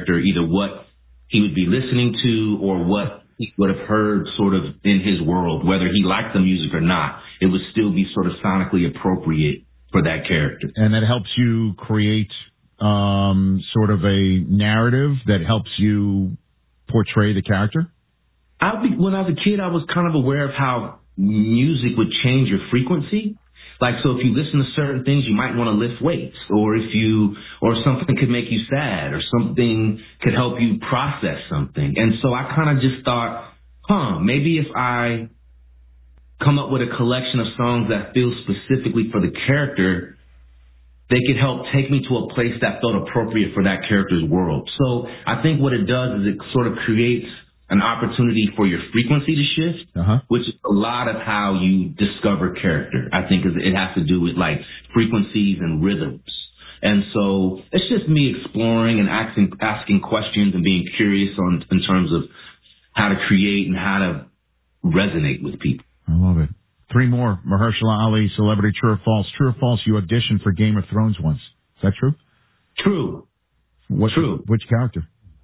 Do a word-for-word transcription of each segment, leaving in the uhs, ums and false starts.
character, either what he would be listening to or what he would have heard sort of in his world, whether he liked the music or not. It would still be sort of sonically appropriate for that character. And that helps you create um, sort of a narrative that helps you portray the character? I be, when I was a kid, I was kind of aware of how music would change your frequency. Like, so if you listen to certain things, you might want to lift weights, or if you, or something could make you sad, or something could help you process something. And so I kind of just thought, huh, maybe if I come up with a collection of songs that feel specifically for the character, they could help take me to a place that felt appropriate for that character's world. So I think what it does is it sort of creates an opportunity for your frequency to shift, uh-huh. which is a lot of how you discover character. I think it has to do with like frequencies and rhythms. And so it's just me exploring and asking asking questions and being curious on in terms of how to create and how to resonate with people. I love it. Three more. Mahershala Ali, celebrity, true or false? True or false, you auditioned for Game of Thrones once. Is that true? True. What, true. Which character?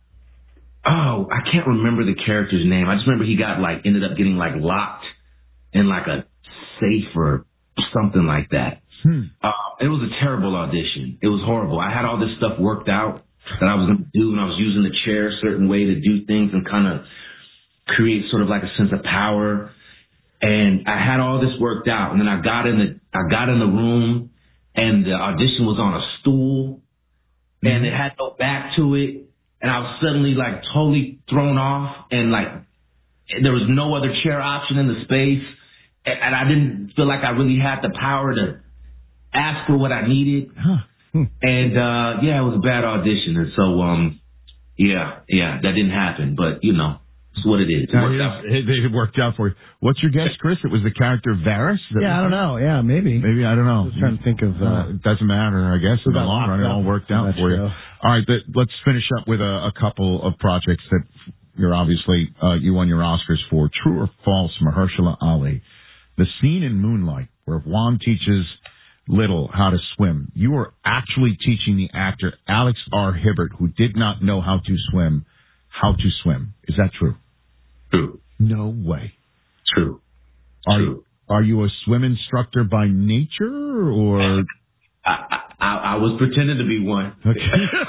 Oh, I can't remember the character's name. I just remember he got like, ended up getting like locked in like a safe or something like that. Hmm. Uh, it was a terrible audition. It was horrible. I had all this stuff worked out that I was going to do, and I was using the chair a certain way to do things and kind of create sort of like a sense of power. And I had all this worked out, and then I got in the, I got in the room, and the audition was on a stool, mm-hmm. and it had no back to it. And I was suddenly like totally thrown off, and like there was no other chair option in the space, and, and I didn't feel like I really had the power to ask for what I needed. Huh. Hmm. And uh yeah, it was a bad audition, and so um yeah, yeah, that didn't happen. But you know, it's what it is. It worked out. It, it worked out for you. What's your guess, Chris? It was the character Varys? Yeah, I don't know. Yeah, maybe. Maybe, I don't know. I was trying to think of... Uh, uh, it doesn't matter, I guess. In the long run, it all worked out for you. All right, th- let's finish up with a, a couple of projects that you're obviously, uh, you won your Oscars for. True or false, Mahershala Ali. The scene in Moonlight where Juan teaches Little how to swim. You are actually teaching the actor Alex R. Hibbert, who did not know how to swim, how to swim. Is that true? True. No way. True. Are True. you, are you a swim instructor by nature, or? I, I, I was pretending to be one. Okay.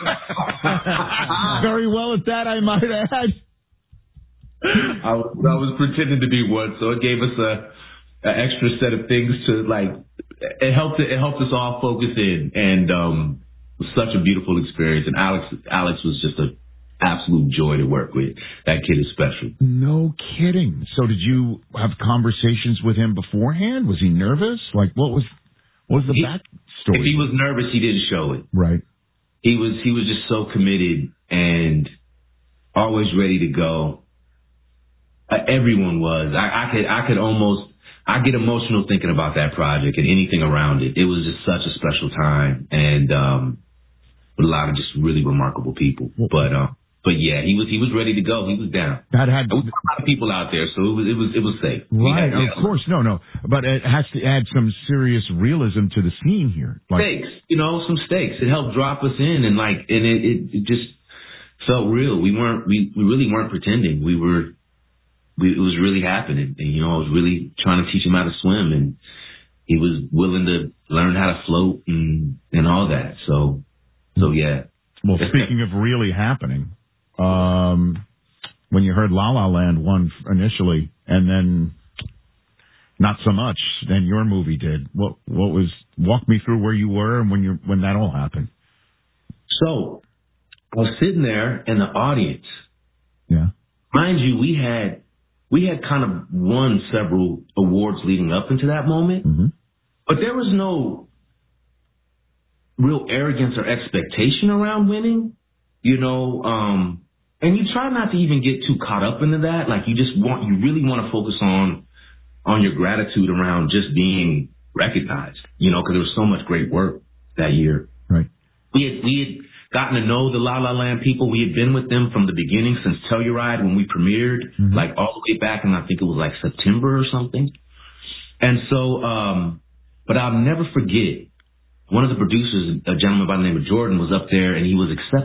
Very well at that, I might add. I was, I was pretending to be one, so it gave us a, a extra set of things to like. It helped. It helped us all focus in, and um, it was such a beautiful experience. And Alex, Alex was just a absolute joy to work with. That kid is special. No kidding. So did you have conversations with him beforehand? Was he nervous? Like, what was what was the he, backstory? If he was nervous, he didn't show it. Right. He was he was just so committed and always ready to go. Uh, everyone was. I, I could I could almost I get emotional thinking about that project and anything around it. It was just such a special time, and um, with a lot of just really remarkable people. But uh, But yeah, he was he was ready to go. He was down. That had there was a lot of people out there, so it was it was it was safe. Right, had, of yeah. course, no, no, but it has to add some serious realism to the scene here. Like, stakes, you know, some stakes. It helped drop us in, and like, and it, it, it just felt real. We weren't we, we really weren't pretending. We were, we, it was really happening. And you know, I was really trying to teach him how to swim, and he was willing to learn how to float and and all that. So, so yeah. Well, speaking of really happening. Um, when you heard La La Land won initially, and then not so much, then your movie did. What what was? Walk me through where you were and when you when that all happened. So I was sitting there in the audience. Yeah, mind you, we had we had kind of won several awards leading up into that moment, mm-hmm. but there was no real arrogance or expectation around winning. You know, um, and you try not to even get too caught up into that. Like you just want, you really want to focus on, on your gratitude around just being recognized, you know, because there was so much great work that year. Right. We had, we had gotten to know the La La Land people. We had been with them from the beginning since Telluride when we premiered, mm-hmm. like all the way back in, I think it was like September or something. And so, um, but I'll never forget, one of the producers, a gentleman by the name of Jordan, was up there and he was accepting